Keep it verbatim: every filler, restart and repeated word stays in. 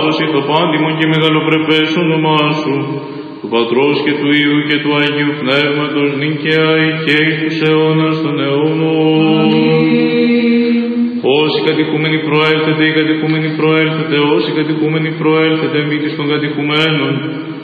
Δώσει το πάντιμον και μεγαλοπρεπές όνομά σου, του Πατρός και του Υιού και του Αγίου Πνεύματος, νυν και αεί και εις τους αιώνας των αιώνων. Όσοι κατοικούμενοι προέλθετε, οι κατοικούμενοι προέλθετε, όσοι κατοικούμενοι προέλθετε, μη της των κατοικουμένων,